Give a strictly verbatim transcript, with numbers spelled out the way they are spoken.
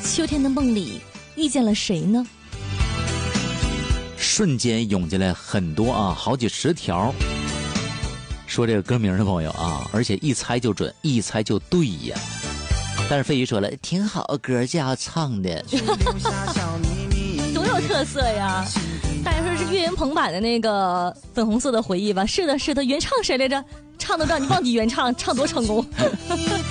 秋天的梦里遇见了谁呢？ 瞬间涌进来很多啊，好几十条说这个歌名的朋友啊，而且一猜就准，一猜就对呀。但是飞鱼说了，挺好歌，这样唱的多有特色呀！大家说是岳云鹏版的那个粉红色的回忆吧？是的，是的，原唱谁来着？唱都让你忘记原唱，唱多成功。